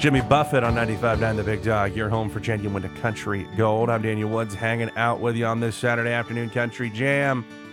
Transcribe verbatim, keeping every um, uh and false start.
Jimmy Buffett on ninety-five point nine The Big Dog, your home for genuine country gold. I'm Daniel Woods, hanging out with you on this Saturday afternoon Country Jam.